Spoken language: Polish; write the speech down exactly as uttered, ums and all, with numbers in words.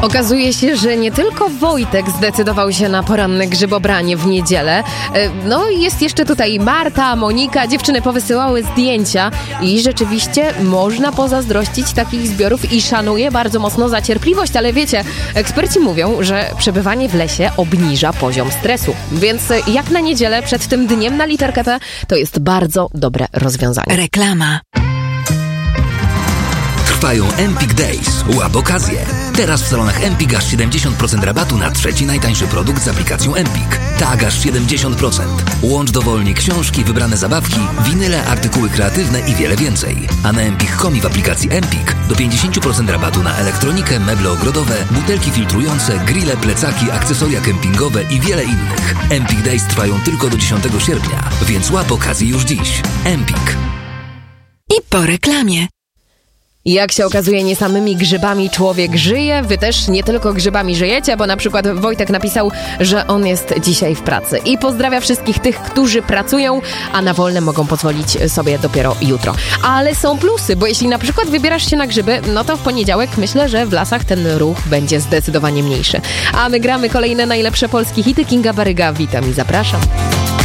Okazuje się, że nie tylko Wojtek zdecydował się na poranne grzybobranie w niedzielę. No jest jeszcze tutaj Marta, Monika, dziewczyny powysyłały zdjęcia i rzeczywiście można pozazdrościć takich zbiorów i szanuję bardzo mocno za cierpliwość, ale wiecie, eksperci mówią, że przebywanie w lesie obniża poziom stresu. Więc jak na niedzielę przed tym dniem na literkę P, to jest bardzo dobre rozwiązanie. Reklama. Trwają Empik Days. Łap okazję. Teraz w salonach Empik aż siedemdziesiąt procent rabatu na trzeci najtańszy produkt z aplikacją Empik. Tak, aż siedemdziesiąt procent. Łącz dowolnie książki, wybrane zabawki, winyle, artykuły kreatywne i wiele więcej. A na empik kropka com i w aplikacji Empik do pięćdziesiąt procent rabatu na elektronikę, meble ogrodowe, butelki filtrujące, grille, plecaki, akcesoria kempingowe i wiele innych. Empik Days trwają tylko do dziesiątego sierpnia, więc łap okazję już dziś. Empik. I po reklamie. Jak się okazuje, nie samymi grzybami człowiek żyje. Wy też nie tylko grzybami żyjecie, bo na przykład Wojtek napisał, że on jest dzisiaj w pracy. I pozdrawia wszystkich tych, którzy pracują, a na wolne mogą pozwolić sobie dopiero jutro. Ale są plusy, bo jeśli na przykład wybierasz się na grzyby, no to w poniedziałek myślę, że w lasach ten ruch będzie zdecydowanie mniejszy. A my gramy kolejne najlepsze polskie hity. Kinga Baryga, witam i zapraszam.